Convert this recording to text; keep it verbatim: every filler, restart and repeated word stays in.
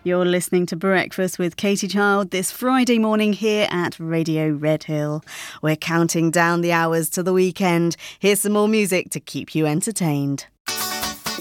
You're listening to Breakfast with Katie Child this Friday morning here at Radio Redhill. We're counting down the hours to the weekend. Here's some more music to keep you entertained.